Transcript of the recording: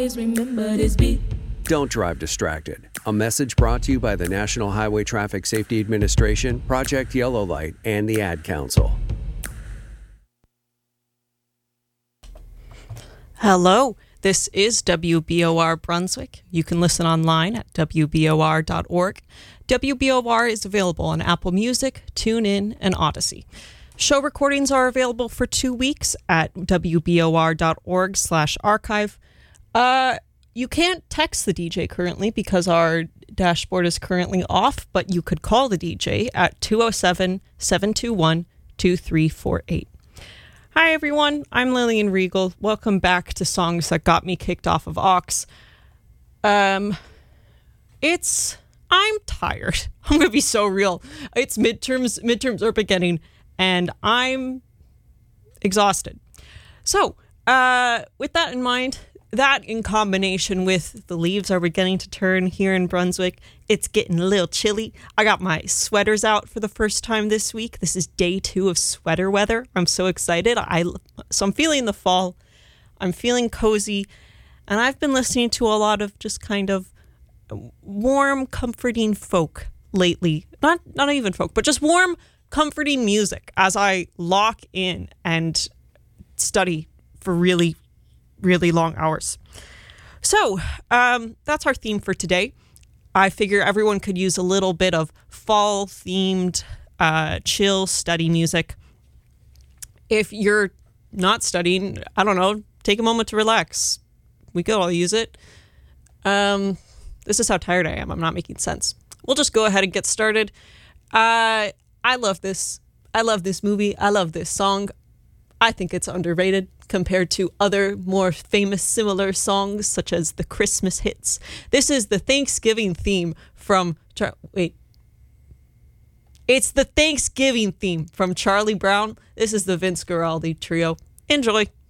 Remember this beat. Don't drive distracted. A message brought to you by the National Highway Traffic Safety Administration, Project Yellow Light, and the Ad Council. Hello, this is WBOR Brunswick. You can listen online at WBOR.org. WBOR is available on Apple Music, TuneIn, and Odyssey. Show recordings are available for 2 weeks at WBOR.org/archive. You can't text the DJ currently because our dashboard is currently off, but you could call the DJ at 207-721-2348. Hi, everyone. I'm Lillian Regal. Welcome back to Songs That Got Me Kicked Off of Aux. I'm tired. I'm going to be so real. It's midterms. Midterms are beginning, and I'm exhausted. So, with that in mind, that in combination with the leaves are beginning to turn here in Brunswick, it's getting a little chilly. I got my sweaters out for the first time this week. This is day 2 of sweater weather. I'm so excited. So I'm feeling the fall. I'm feeling cozy. And I've been listening to a lot of just kind of warm, comforting folk lately. Not even folk, but just warm, comforting music as I lock in and study for really long hours. So that's our theme for today. I figure everyone could use a little bit of fall themed chill study music. If you're not studying, I don't know, take a moment to relax. We could all use it. This is how tired I am. I'm not making sense. We'll just go ahead and get started. I love this. I love this movie. I love this song. I think it's underrated compared to other more famous similar songs such as the Christmas hits. This is the Thanksgiving theme from It's the Thanksgiving theme from Charlie Brown. This is the Vince Guaraldi Trio. Enjoy.